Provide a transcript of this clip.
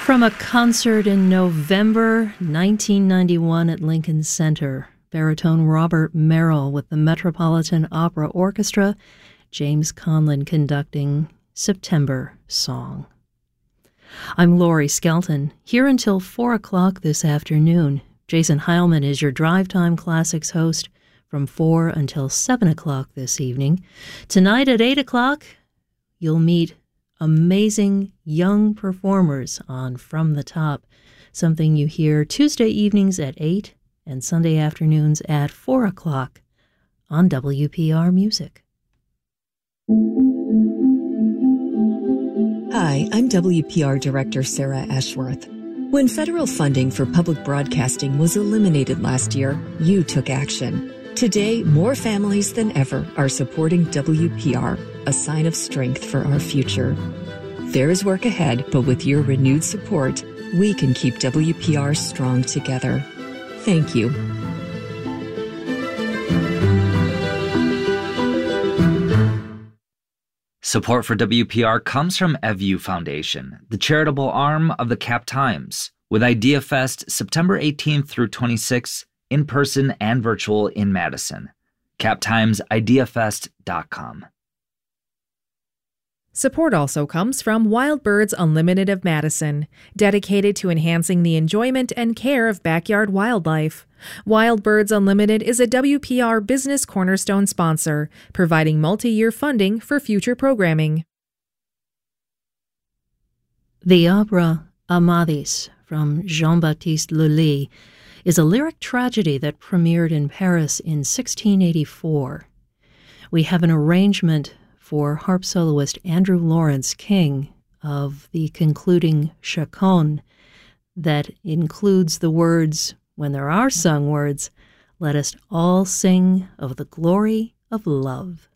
From a concert in November 1991 at Lincoln Center, baritone Robert Merrill with the Metropolitan Opera Orchestra, James Conlon conducting September Song. I'm Laurie Skelton, here until 4 o'clock this afternoon. Jason Heilman is your Drive Time Classics host from 4 until 7 o'clock this evening. Tonight at 8 o'clock, you'll meet amazing young performers on From the Top, something you hear Tuesday evenings at 8 and Sunday afternoons at 4 o'clock on WPR Music. Hi, I'm WPR Director Sarah Ashworth. When federal funding for public broadcasting was eliminated last year, you took action. Today, more families than ever are supporting WPR, a sign of strength for our future. There is work ahead, but with your renewed support, we can keep WPR strong together. Thank you. Support for WPR comes from EVU Foundation, the charitable arm of the Cap Times, with IdeaFest September 18th through 26th, in person and virtual in Madison. CapTimesIdeaFest.com. Support also comes from Wild Birds Unlimited of Madison, dedicated to enhancing the enjoyment and care of backyard wildlife. Wild Birds Unlimited is a WPR Business Cornerstone sponsor, providing multi-year funding for future programming. The opera Amadis from Jean-Baptiste Lully is a lyric tragedy that premiered in Paris in 1684. We have an arrangement for harp soloist Andrew Lawrence King of the concluding chaconne that includes the words, when there are sung words, "Let us all sing of the glory of love."